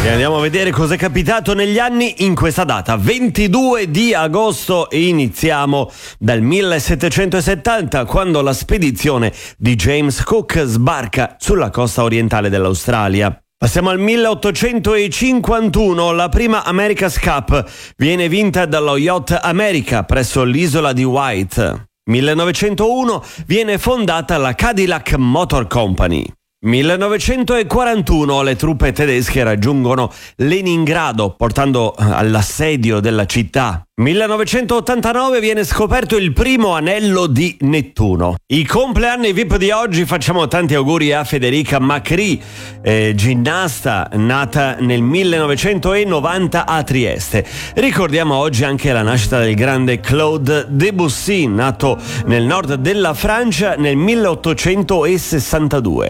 E andiamo a vedere cosa è capitato negli anni in questa data, 22 di agosto. Iniziamo dal 1770, quando la spedizione di James Cook sbarca sulla costa orientale dell'Australia. Passiamo al 1851, la prima America's Cup viene vinta dallo Yacht America presso l'isola di White. 1901 viene fondata la Cadillac Motor Company. 1941 le truppe tedesche raggiungono Leningrado, portando all'assedio della città. 1989 viene scoperto il primo anello di Nettuno. I compleanni VIP di oggi: facciamo tanti auguri a Federica Macri, ginnasta nata nel 1990 a Trieste. Ricordiamo oggi anche la nascita del grande Claude Debussy, nato nel nord della Francia nel 1862.